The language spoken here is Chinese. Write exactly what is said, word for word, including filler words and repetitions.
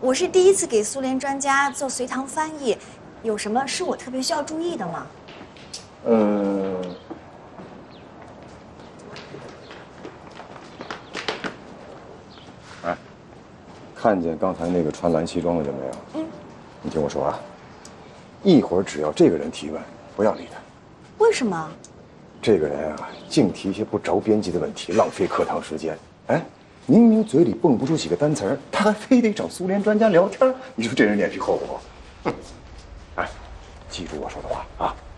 我是第一次给苏联专家做随堂翻译，有什么是我特别需要注意的吗？ 嗯。哎，看见刚才那个穿蓝西装的人没有？嗯。你听我说啊，一会儿只要这个人提问，不要理他。 为什么？ 这个人啊，净提一些不着边际的问题，浪费课堂时间。哎，明明嘴里蹦不出几个单词儿，他还非得找苏联专家聊天，你说这人脸皮厚不厚？哼！哎，记住我说的话啊，